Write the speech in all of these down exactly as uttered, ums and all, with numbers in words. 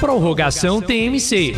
Prorrogação T M C.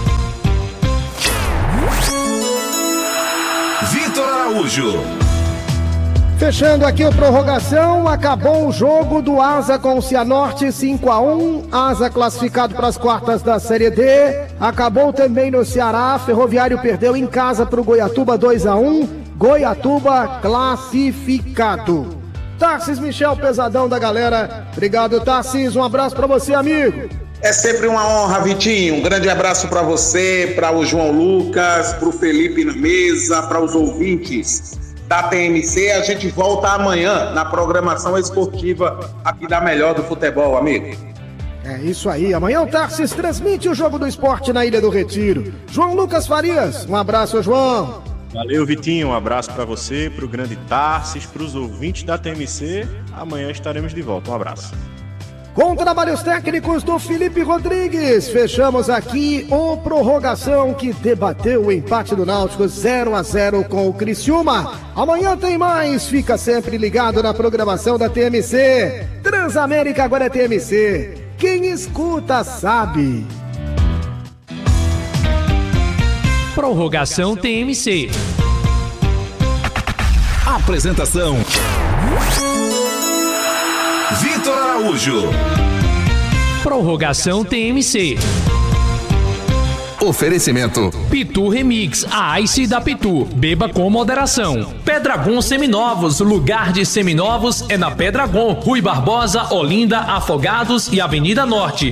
Vitor Araújo. Fechando aqui o prorrogação, acabou o jogo do Asa com o Cianorte, cinco a um, Asa classificado para as quartas da Série D. Acabou também no Ceará, Ferroviário perdeu em casa para o Goiatuba dois a um, Goiatuba classificado. Tarcísio Michel, pesadão da galera. Obrigado, Tarcísio, um abraço para você, amigo. É sempre uma honra, Vitinho. Um grande abraço para você, para o João Lucas, para o Felipe na mesa, para os ouvintes da T M C. A gente volta amanhã na programação esportiva aqui da Melhor do Futebol, amigo. É isso aí. Amanhã o Tarcísio transmite o Jogo do Esporte na Ilha do Retiro. João Lucas Farias, um abraço, João. Valeu, Vitinho. Um abraço para você, para o grande Tarcísio, para os ouvintes da T M C. Amanhã estaremos de volta. Um abraço. Com trabalhos técnicos do Felipe Rodrigues, fechamos aqui o prorrogação que debateu o empate do Náutico zero a zero com o Criciúma. Amanhã tem mais, fica sempre ligado na programação da T M C. Transamérica agora é T M C. Quem escuta sabe. Prorrogação T M C. Apresentação: Vitor Araújo. Prorrogação T M C. Oferecimento: Pitu Remix, a Ice da Pitu. Beba com moderação. Pedragon Seminovos, lugar de seminovos é na Pedragon. Rui Barbosa, Olinda, Afogados e Avenida Norte.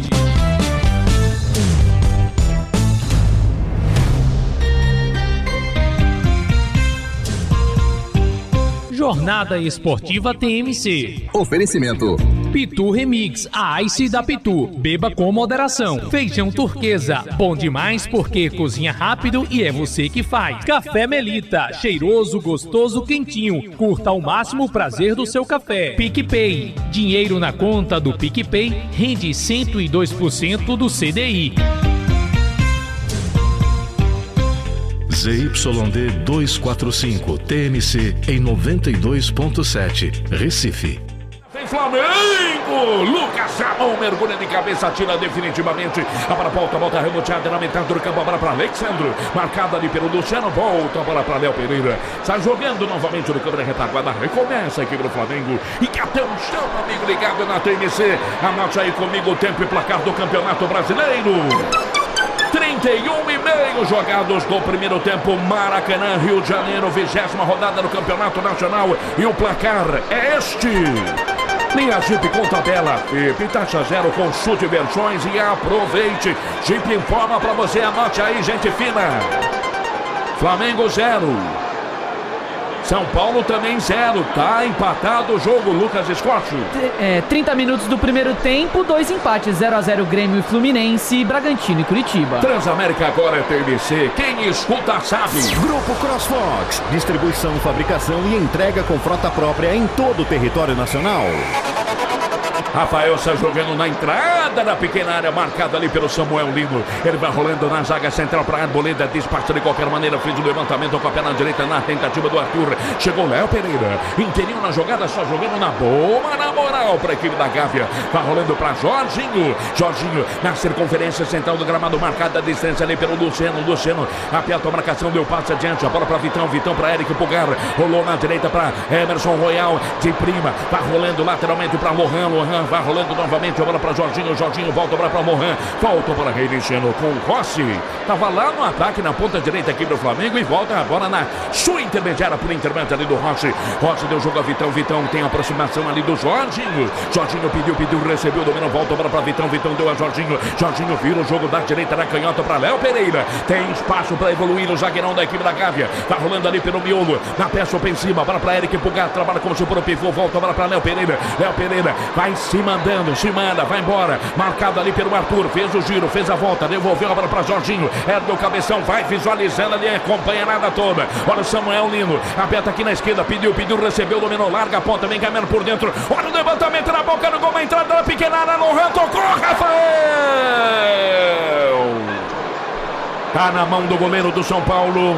Jornada Esportiva T M C. Oferecimento: Pitu Remix, a Ice da Pitu. Beba com moderação. Feijão turquesa, bom demais porque cozinha rápido e é você que faz. Café Melita, cheiroso, gostoso, quentinho. Curta ao máximo o prazer do seu café. PicPay, dinheiro na conta do PicPay rende cento e dois por cento do C D I. Z Y D duzentos e quarenta e cinco, T M C em noventa e dois ponto sete, Recife. Tem Flamengo! Lucas Jamon mergulha de cabeça, tira definitivamente. A bola volta, volta remoteada na metade do campo. A bola para Alexandre, marcada ali pelo Luciano. Volta a bola para Léo Pereira. Sai jogando novamente no câmera retaguarda. Recomeça a equipe do Flamengo. E que até um chão, amigo ligado na T M C. Anote aí comigo o tempo e placar do Campeonato Brasileiro. trinta e um e meio jogados do primeiro tempo. Maracanã, Rio de Janeiro, vigésima rodada do Campeonato Nacional. E o placar é este. Linha Jeep com tabela, Jeep taxa zero com chute e versões e aproveite. Jeep informa pra você, anote aí, gente fina. Flamengo zero. São Paulo também zero, tá empatado o jogo, Lucas Escorcho. É, trinta minutos do primeiro tempo, dois empates, zero a zero Grêmio e Fluminense, Bragantino e Curitiba. Transamérica agora é T M C, quem escuta sabe. Grupo CrossFox, distribuição, fabricação e entrega com frota própria em todo o território nacional. Rafael está jogando na entrada da pequena área, marcada ali pelo Samuel Lino. Ele vai rolando na zaga central para a Arboleda, despacha de qualquer maneira, fez o levantamento com a perna direita na tentativa do Arthur. Chegou Léo Pereira, inteirinho na jogada, só jogando na boa, na moral para a equipe da Gávea. Vai rolando para Jorginho. Jorginho na circunferência central do gramado, marcada a distância ali pelo Luciano. Luciano aperta a marcação, deu passe adiante, a bola para Vitão, Vitão para Eric Pugar. Rolou na direita para Emerson Royal, de prima, vai rolando lateralmente para Lohan. Lohan vai rolando novamente, a bola para Jorginho. Jorginho volta a bola para Mohan, volta para reiniciando com o Rossi. Tava lá no ataque na ponta direita aqui do Flamengo e volta agora na sua intermediária por intermédio ali do Rossi. Rossi deu jogo a Vitão. Vitão tem aproximação ali do Jorginho. Jorginho pediu, pediu, recebeu, dominou, volta a bola para Vitão. Vitão deu a Jorginho. Jorginho vira o jogo da direita na canhota para Léo Pereira. Tem espaço para evoluir o zagueirão da equipe da Gávea. Tá rolando ali pelo miolo, na peça ofensiva, bola para Eric Pugar, trabalha como se for o pivô, volta a bola para Léo Pereira. Léo Pereira vai se mandando, se manda, vai embora, marcado ali pelo Arthur, fez o giro, fez a volta, devolveu a bola para Jorginho, ergue o cabeção, vai visualizando ali, acompanha a nada toda. Olha o Samuel Lino, aperta aqui na esquerda, pediu, pediu, recebeu, dominou, larga a ponta, vem caminhando por dentro, olha o levantamento na boca do gol, uma entrada da pequena área, Lohan tocou, Rafael! Tá na mão do goleiro do São Paulo.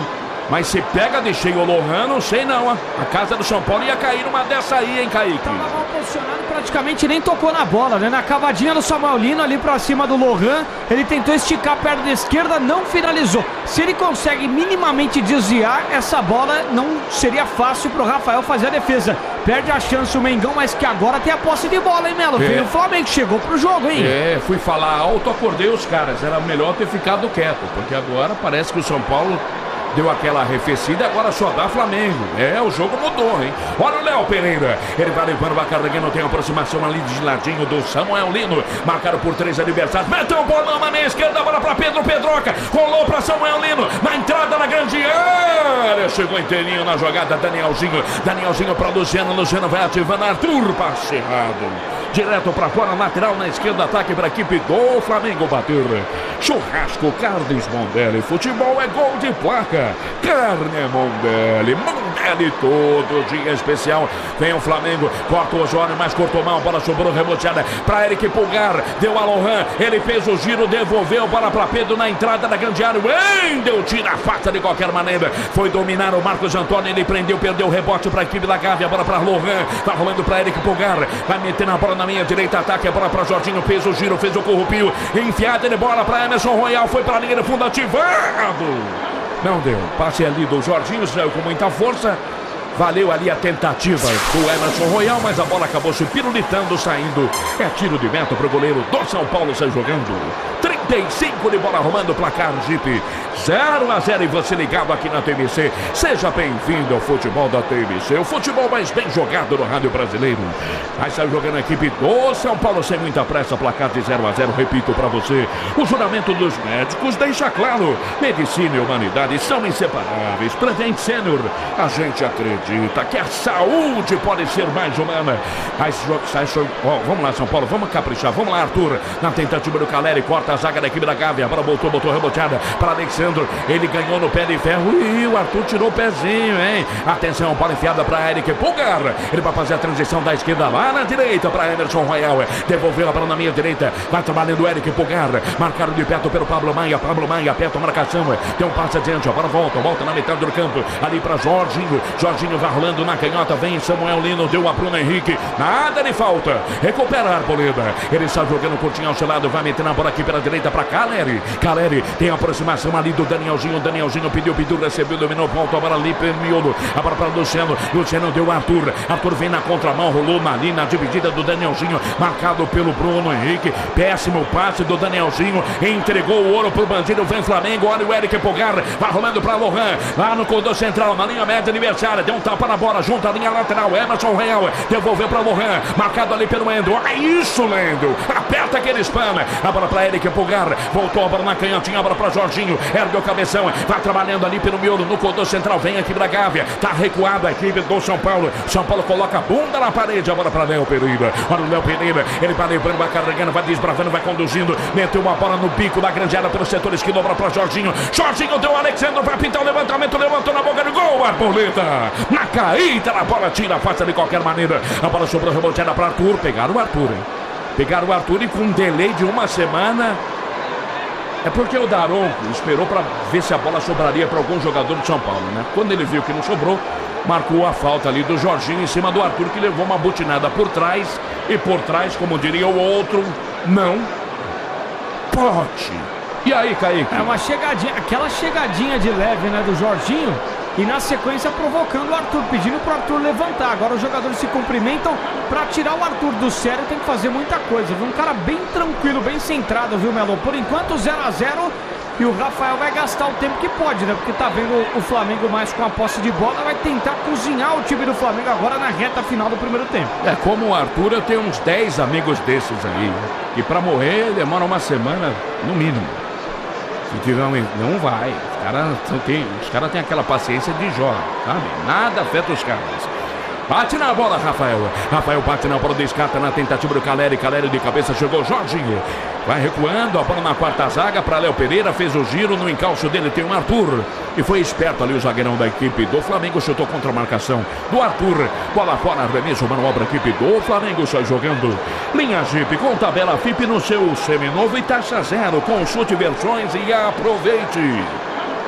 Mas se pega de cheio o Lohan, não sei não. A casa do São Paulo ia cair numa dessa aí, hein, Kaique? Tava mal posicionado, praticamente nem tocou na bola, né? Na cavadinha do Samuel Lino ali pra cima do Lohan, ele tentou esticar a perna da esquerda, não finalizou. Se ele consegue minimamente desviar essa bola, não seria fácil pro Rafael fazer a defesa. Perde a chance o Mengão, mas que agora tem a posse de bola, hein, Melo? É. Veio o Flamengo, chegou pro jogo, hein? É, fui falar alto, acordei os caras. Era melhor ter ficado quieto, porque agora parece que o São Paulo deu aquela arrefecida e agora só dá Flamengo. É, o jogo mudou, hein? Olha o Léo Pereira. Ele vai levando, vai carregando, tem aproximação ali de ladinho do Samuel Lino. Marcado por três adversários. Meteu o bolão na meia esquerda, bola pra Pedro Pedroca. Rolou pra Samuel Lino. Na entrada na grande área. Chegou inteirinho na jogada, Danielzinho. Danielzinho pra Luciano. Luciano vai ativando. Arthur, passe errado. Direto pra fora, lateral na esquerda, ataque pra equipe do Flamengo bater. Churrasco, Carnes Mondelli. Futebol é gol de placa. Carne Mondelli. Mondelli todo dia especial. Vem o Flamengo, corta o Osório, mas cortou mal. Bola sobrou, reboteada pra Eric Pulgar. Deu a Lohan, ele fez o giro, devolveu. Bola pra Pedro na entrada da grande área. Wendel tira a faca de qualquer maneira. Foi dominar o Marcos Antônio. Ele prendeu, perdeu o rebote pra equipe da Gávea. Bola pra Lohan. Tá rolando pra Eric Pulgar. Vai meter na bola na minha direita, ataque, a bola pra Jorginho, fez o giro, fez o corrupio, enfiada de bola pra Emerson Royal, foi pra linha de fundo, ativado. Não deu, passe ali do Jorginho, saiu com muita força, valeu ali a tentativa do Emerson Royal, mas a bola acabou se pirulitando, saindo. É tiro de meta pro goleiro do São Paulo, sai jogando. trinta e cinco de bola rolando, placar Jeep zero a zero e você ligado aqui na T M C. Seja bem-vindo ao futebol da T M C, o futebol mais bem jogado no rádio brasileiro. Aí sai jogando a equipe do São Paulo sem muita pressa, placar de zero a zero, repito pra você. O juramento dos médicos deixa claro, medicina e humanidade são inseparáveis. Prevent Senior, a gente acredita que a saúde pode ser mais humana. Aí sai, oh, vamos lá, São Paulo, vamos caprichar, vamos lá, Arthur, na tentativa do Caleri, corta a zaga da equipe da Gávea, a bola voltou, botou reboteada para Alexandre, ele ganhou no pé de ferro e o Arthur tirou o pezinho, hein? Atenção, bola enfiada para Eric Pulgar, ele vai fazer a transição da esquerda lá na direita para Emerson Royal, devolveu a bola na minha direita, vai trabalhando o Eric Pulgar, marcado de perto pelo Pablo Maia, Pablo Maia aperta a marcação, tem um passe adiante, a bola volta, volta na metade do campo, ali para Jorginho, Jorginho vai rolando na canhota, vem Samuel Lino, deu a Bruno Henrique, nada de falta, recupera a Arboleda, ele está jogando curtinho ao seu lado, vai metendo a bola aqui pela direita para Caleri, Caleri tem a aproximação ali do Danielzinho, Danielzinho pediu, pediu, recebeu, dominou, volta a bola ali pelo miolo, a bola para Luciano, Luciano deu Arthur, Arthur vem na contramão, rolou ali na dividida do Danielzinho, marcado pelo Bruno Henrique, péssimo passe do Danielzinho, entregou o ouro pro bandido, vem Flamengo, olha o Eric Pulgar, vai rolando para Lohan, lá no corredor central, na linha média adversária, deu um tapa na bola, junto à linha lateral, Emerson Real, devolveu para Lohan, marcado ali pelo Endo, olha isso, Lendo, aperta aquele spam, a bola para Eric Pulgar, voltou a bola na canhotinha, a bola para Jorginho, ergueu o cabeção, vai trabalhando ali pelo miolo, no corredor central, vem aqui da Gávea, tá recuado a equipe do São Paulo, São Paulo coloca a bunda na parede, a bola para Léo Pereira, olha o Léo Pereira, ele vai lembrando, vai carregando, vai desbravando, vai conduzindo, meteu uma bola no bico da grande área pelo setor esquerdo, bola para Jorginho, Jorginho deu o Alexandre, vai pintar o levantamento, levantou na boca do gol, Arboleda, na caída, a bola tira, afasta de qualquer maneira, a bola sobrou reboteada para Arthur, pegaram o Arthur, hein? Pegaram o Arthur e com um delay de uma semana. É porque o Daronco esperou para ver se a bola sobraria para algum jogador de São Paulo, né? Quando ele viu que não sobrou, marcou a falta ali do Jorginho em cima do Arthur, que levou uma butinada por trás. E por trás, como diria o outro, não pode. E aí, Kaique? É uma chegadinha, aquela chegadinha de leve, né, do Jorginho. E na sequência provocando o Arthur, pedindo pro Arthur levantar. Agora os jogadores se cumprimentam. Pra tirar o Arthur do sério tem que fazer muita coisa, viu? Um cara bem tranquilo, bem centrado, viu, Melo? Por enquanto zero a zero e o Rafael vai gastar o tempo que pode, né? Porque tá vendo o Flamengo mais com a posse de bola, vai tentar cozinhar o time do Flamengo agora na reta final do primeiro tempo. É, como o Arthur, eu tenho uns dez amigos desses aí, e pra morrer demora uma semana no mínimo. Se tiver um... Não vai. Os caras têm cara tem aquela paciência de Jó, sabe? Nada afeta os caras. Bate na bola, Rafael. Rafael bate na bola, descarta na tentativa do Caleri. Caleri de cabeça, chegou Jorginho. Vai recuando, a bola na quarta zaga para Léo Pereira. Fez o giro, no encalço dele tem o Arthur. E foi esperto ali o zagueirão da equipe do Flamengo. Chutou contra a marcação do Arthur. Bola fora, arremesso, manobra, equipe do Flamengo. Só jogando. Linha Jeep com tabela F I P no seu seminovo e taxa zero. Consulte versões e aproveite.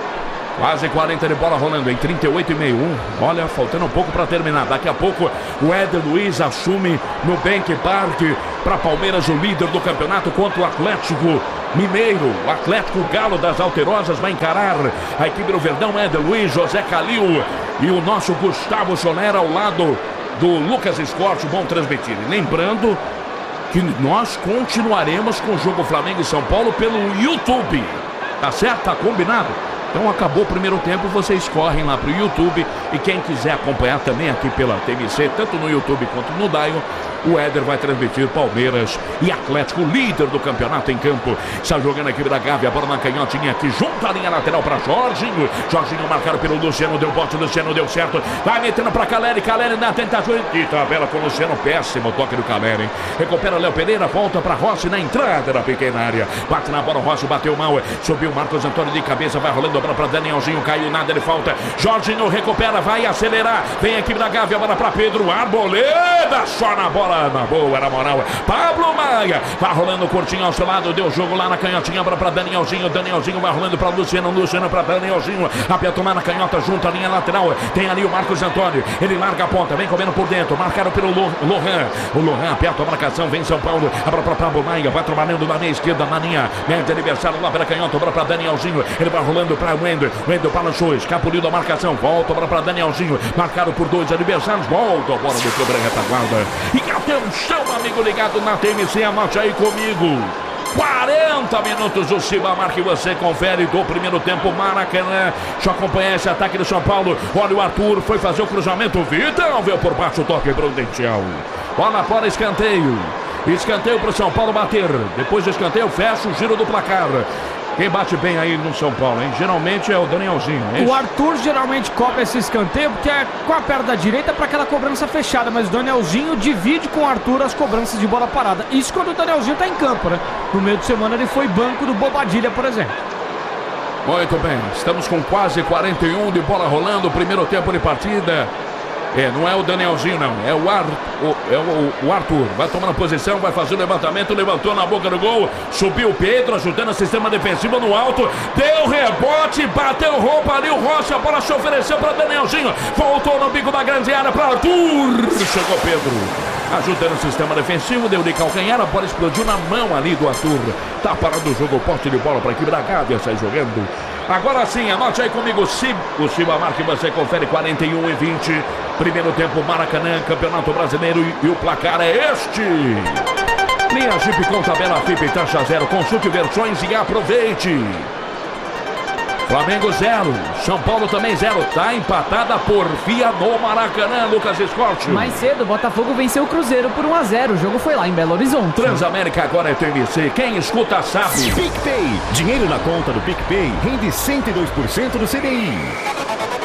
Quase quarenta de bola rolando em trinta e oito e meio. Um, olha, faltando um pouco para terminar. Daqui a pouco o Éder Luiz assume no Bank Park para Palmeiras, o líder do campeonato, contra o Atlético Mineiro. O Atlético Galo das Alterosas vai encarar a equipe do Verdão. Éder Luiz, José Calil e o nosso Gustavo Sonera ao lado do Lucas Escorte. Bom transmitir. E lembrando que nós continuaremos com o jogo Flamengo e São Paulo pelo YouTube. Tá certo? Tá combinado? Então acabou o primeiro tempo, vocês correm lá pro YouTube. E quem quiser acompanhar também aqui pela T M C, tanto no YouTube quanto no Daio, o Éder vai transmitir Palmeiras e Atlético, líder do campeonato em campo. Está jogando a equipe da Gávea, a bola na canhotinha aqui, junto à linha lateral para Jorginho. Jorginho marcado pelo Luciano, deu bote, Luciano deu certo. Vai metendo para Caleri, Caleri na tentativa de tabela com o Luciano, péssimo toque do Caleri. Recupera Léo Pereira, volta para Rossi na entrada da pequena área. Bate na bola, Rossi bateu mal, subiu Marcos Antônio de cabeça, vai rolando a bola para Danielzinho, caiu nada, ele falta. Jorginho recupera, vai acelerar. Vem a equipe da Gávea, bola para Pedro Arboleda, só na bola. Na boa, na moral, Pablo Maia vai rolando curtinho ao seu lado, deu jogo lá na canhotinha para Danielzinho, Danielzinho vai rolando para Luciano, Luciano para Danielzinho, aperta lá na canhota junto à linha lateral, tem ali o Marcos Antônio, ele larga a ponta, vem comendo por dentro, marcado pelo Lohan, o Lohan aperta a marcação, vem São Paulo, abra para Pablo Maia, vai trabalhando na meia esquerda, na linha, média adversário lá pela canhota, abra para Danielzinho, ele vai rolando para o Wendel, Wendel para o show, escapuliu da marcação, volta para Danielzinho, marcado por dois adversários, volta a bola do quebra retaguarda, e atenção, amigo ligado na T M C, anote aí comigo. quarenta minutos do Cibamar que você confere do primeiro tempo. Maracanã, deixa eu acompanhar esse ataque do São Paulo. Olha o Arthur, foi fazer o cruzamento. Vitão veio por baixo, toque prudencial. Bola fora, escanteio. Escanteio para o São Paulo bater. Depois do escanteio, fecha o giro do placar. Quem bate bem aí no São Paulo, hein? Geralmente é o Danielzinho. É o Arthur geralmente cobra esse escanteio porque é com a perna da direita para aquela cobrança fechada, mas o Danielzinho divide com o Arthur as cobranças de bola parada. Isso quando o Danielzinho tá em campo, né? No meio de semana ele foi banco do Bobadilha, por exemplo. Muito bem, estamos com quase quarenta e um de bola rolando, primeiro tempo de partida. É, não é o Danielzinho não, é o, Ar, o, é o, o Arthur, vai tomando posição, vai fazer o levantamento, levantou na boca do gol, subiu o Pedro, ajudando o sistema defensivo no alto, deu rebote, bateu roupa ali, o Rossi, a bola se ofereceu para Danielzinho, voltou no bico da grande área para Arthur, chegou Pedro, ajudando o sistema defensivo, deu de calcanhar, a bola explodiu na mão ali do Arthur, tá parado o jogo, o poste de bola para a equipe da Gávea, sai jogando. Agora sim, anote aí comigo o Cibamar que você confere quarenta e um e vinte. Primeiro tempo, Maracanã, Campeonato Brasileiro e, e o placar é este. Linha Jeep com tabela F I P taxa zero. Consulte versões e aproveite. Flamengo zero, São Paulo também zero. Tá empatada por via no Maracanã, Lucas Escorte. Mais cedo, Botafogo venceu o Cruzeiro por um a zero. O jogo foi lá em Belo Horizonte. Transamérica agora é T M C. Quem escuta sabe. PicPay. Dinheiro na conta do PicPay rende cento e dois por cento do C D I.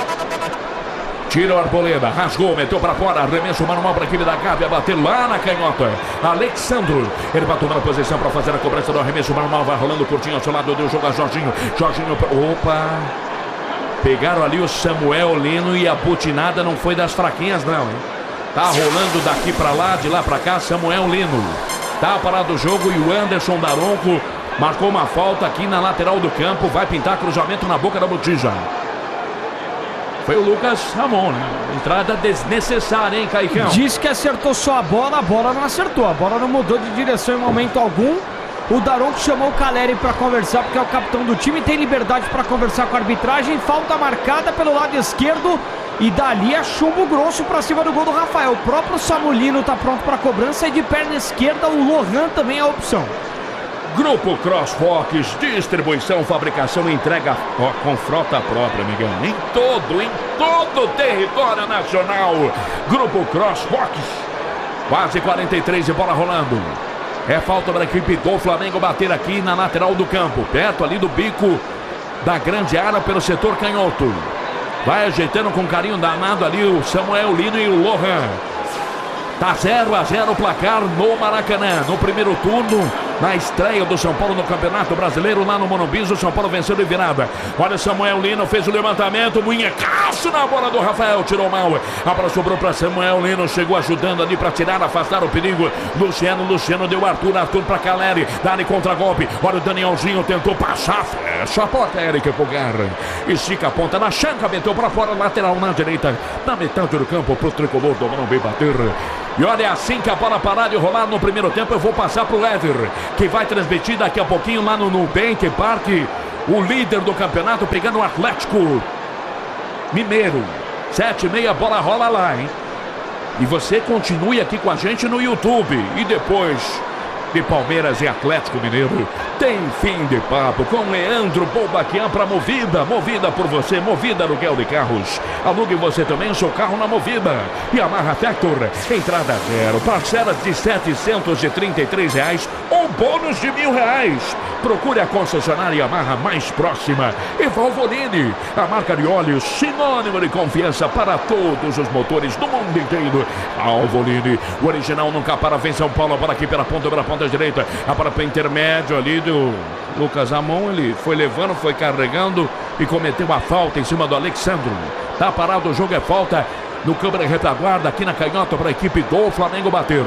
Tira o Arboleda, rasgou, meteu pra fora, arremesso manual pra equipe da Gávea, bateu lá na canhota. Alexandro, ele vai tomando a posição pra fazer a cobrança do arremesso manual, vai rolando curtinho ao seu lado, deu jogo a Jorginho. Jorginho, opa, pegaram ali o Samuel Lino e a butinada não foi das fraquinhas não, hein? Tá rolando daqui pra lá, de lá pra cá, Samuel Lino. Tá parado o jogo e o Anderson Daronco marcou uma falta aqui na lateral do campo, vai pintar cruzamento na boca da botija. Foi o Lucas Ramon, né? Entrada desnecessária, hein, Caicão? Diz que acertou só a bola, a bola não acertou. A bola não mudou de direção em momento algum. O Daronco chamou o Caleri para conversar, porque é o capitão do time, tem liberdade para conversar com a arbitragem. Falta marcada pelo lado esquerdo. E dali é chumbo grosso para cima do gol do Rafael. O próprio Samulino está pronto para cobrança e de perna esquerda o Lohan também é a opção. Grupo CrossFox, distribuição, fabricação e entrega ó, com frota própria, amigão. Em todo, em todo o território nacional. Grupo CrossFox. Quase quarenta e três de bola rolando. É falta para a equipe do Flamengo bater aqui na lateral do campo. Perto ali do bico da grande área pelo setor canhoto. Vai ajeitando com carinho danado ali o Samuel Lino e o Lohan. Tá zero a zero o placar no Maracanã. No primeiro turno. na estreia do São Paulo no Campeonato Brasileiro lá no Morumbi. O São Paulo venceu de virada. Olha, Samuel Lino fez o levantamento, munhecaço na bola do Rafael, tirou mal. A bola sobrou para Samuel Lino, chegou ajudando ali para tirar, afastar o perigo. Luciano, Luciano deu Arthur, Arthur para Caleri, dá-lhe contra-golpe. Olha, o Danielzinho tentou passar, fecha a porta, Eric Pulgar. Estica a ponta na chanca, meteu para fora, lateral na direita, na metade do campo pro tricolor do Morumbi bater. E olha, assim que a bola parar de rolar no primeiro tempo, eu vou passar pro Éder, que vai transmitir daqui a pouquinho lá no Nubank Park, o líder do campeonato, pegando o Atlético Mineiro. Sete e meia, bola rola lá, hein? E você continue aqui com a gente no YouTube. E depois de Palmeiras e Atlético Mineiro, tem fim de papo com Leandro Bolbaquian para Movida. Movida por você, Movida aluguel de carros. Alugue você também o seu carro na Movida. E Yamaha Factor, entrada zero, parcelas de setecentos e trinta e três reais ou bônus de mil reais. Procure a concessionária Yamaha mais próxima. E Valvoline, a marca de óleos sinônimo de confiança para todos os motores do mundo inteiro. Valvoline, o original nunca para, vem São Paulo, para aqui pela ponta, pela ponta direita, a para o intermédio ali do Lucas Amon, ele foi levando, foi carregando e cometeu a falta em cima do Alexandro. Tá parado, o jogo é falta no câmera de retaguarda aqui na canhota para a equipe do Flamengo bater.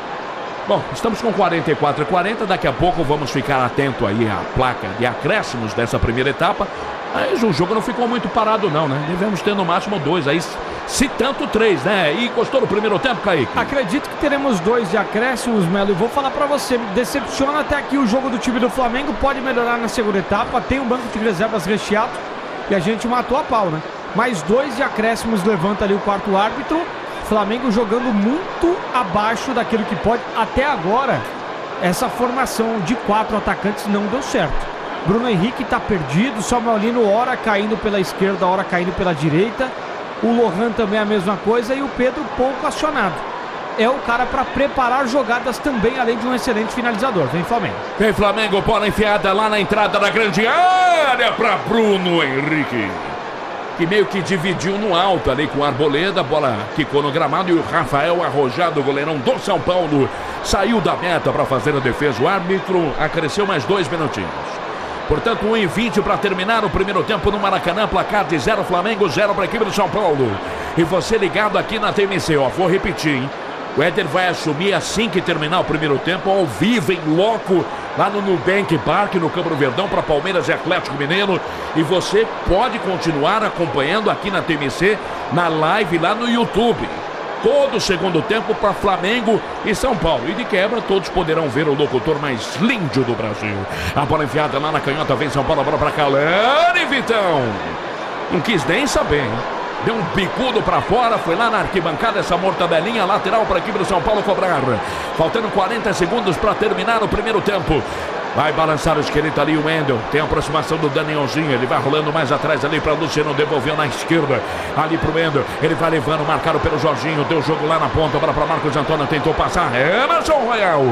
Bom, estamos com quarenta e quatro a quarenta, daqui a pouco vamos ficar atento aí à placa de acréscimos dessa primeira etapa. Mas o jogo não ficou muito parado não, né? Devemos ter no máximo dois aí, se tanto três, né? E gostou do primeiro tempo, Kaique? Acredito que teremos dois de acréscimos, Melo. E vou falar pra você, decepciona até aqui o jogo do time do Flamengo. Pode melhorar na segunda etapa, tem um banco de reservas recheado e a gente matou a pau, né? Mais dois de acréscimos, levanta ali o quarto árbitro. Flamengo jogando muito abaixo daquilo que pode. Até agora, essa formação de quatro atacantes não deu certo. Bruno Henrique tá perdido, Samuel Lino hora caindo pela esquerda, hora caindo pela direita. O Lohan também é a mesma coisa e o Pedro pouco acionado. É o cara para preparar jogadas também, além de um excelente finalizador. Vem Flamengo. Vem Flamengo, bola enfiada lá na entrada da grande área para Bruno Henrique, que meio que dividiu no alto ali com a Arboleda, a bola quicou no gramado e o Rafael Arrojado, goleirão do São Paulo, saiu da meta para fazer a defesa. O árbitro acresceu mais dois minutinhos. Portanto, um e vinte para terminar o primeiro tempo no Maracanã, placar de zero Flamengo, zero para a equipe do São Paulo. E você ligado aqui na T M C, ó, vou repetir, hein? O Éder vai assumir assim que terminar o primeiro tempo, ao vivo, em loco, lá no Nubank Park, no Campo do Verdão, para Palmeiras e Atlético Mineiro. E você pode continuar acompanhando aqui na T M C, na live lá no YouTube. Todo o segundo tempo para Flamengo e São Paulo. E de quebra, todos poderão ver o locutor mais lindo do Brasil. A bola enfiada lá na canhota, vem São Paulo, a bola para Caleri, Vitão. Não quis nem saber, hein? Deu um bicudo para fora, foi lá na arquibancada essa mortadelinha lateral para a equipe do São Paulo cobrar. Faltando quarenta segundos para terminar o primeiro tempo. Vai balançar o esqueleto ali o Wendel. Tem a aproximação do Danielzinho. Ele vai rolando mais atrás ali para Luciano. Devolveu na esquerda. Ali para o Wendel. Ele vai levando, marcado pelo Jorginho. Deu jogo lá na ponta. Bola para Marcos Antônio. Tentou passar. Emerson Royal.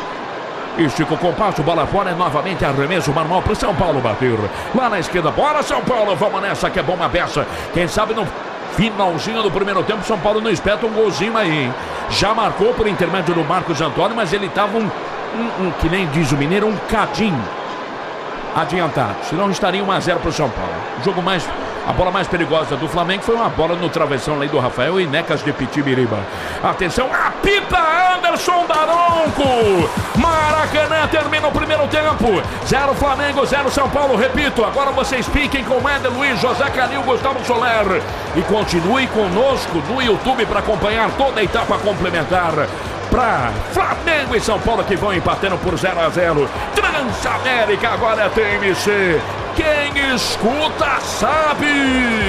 Estica o compasso. Bola fora. É novamente arremesso manual para o São Paulo bater. Lá na esquerda. Bora São Paulo. Vamos nessa que é bom uma beça. Quem sabe no finalzinho do primeiro tempo São Paulo não espeta um golzinho aí, hein? Já marcou por intermédio do Marcos Antônio. Mas ele estava um... Um, um, que nem diz o mineiro, um cadinho adiantado, senão estaria um a zero para o São Paulo. O jogo mais, a bola mais perigosa do Flamengo foi uma bola no travessão ali do Rafael e Necas de Pitibiriba. Atenção, apita Anderson Daronco. Maracanã termina o primeiro tempo, zero Flamengo, zero São Paulo. Repito, agora vocês fiquem com Éder Luiz, José Calil, Gustavo Soler e continue conosco no YouTube para acompanhar toda a etapa complementar. Para Flamengo e São Paulo que vão empatando por zero a zero. Transamérica agora é T M C. Quem escuta sabe.